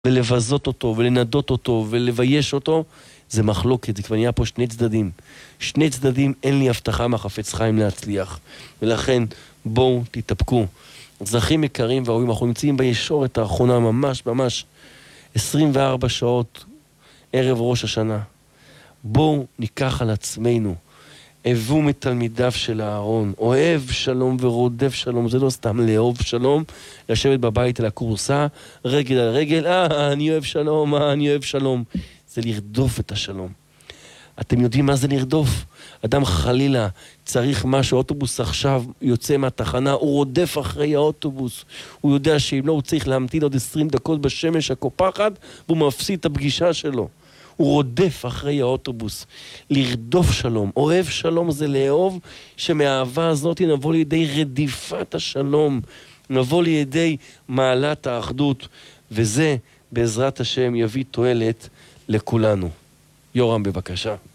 ולבזות אותו, ולנדות אותו, ולבייש אותו, זה מחלוקת, זה כבר נהיה פה שני צדדים. שני צדדים, אין לי הבטחה מהחפץ חיים להצליח. ולכן, בואו תתאפקו. אזרחים יקרים והאוהבים, אנחנו נמצאים בישורת האחרונה, ממש 24 שעות ערב ראש השנה. בואו ניקח על עצמנו, אהבו מתלמידיו של אהרון, אוהב שלום ורודף שלום, זה לא סתם לאהוב שלום, לשבת בבית על הקורסה, רגל על רגל, אני אוהב שלום, אני אוהב שלום. זה לרדוף את השלום. אתם יודעים מה זה לרדוף? אדם חלילה צריך משהו, אוטובוס עכשיו יוצא מהתחנה, הוא רודף אחרי האוטובוס. הוא יודע שאם לא הוא צריך להמתין עוד 20 דקות בשמש הקופחת, והוא מפסיד את הפגישה שלו. הוא רודף אחרי האוטובוס. לרדוף שלום. אוהב שלום זה לאהוב, שמהאהבה הזאת נבוא לידי רדיפת השלום. נבוא לידי מעלת האחדות. וזה בעזרת השם יביא תועלת לכולנו. יורם בבקשה.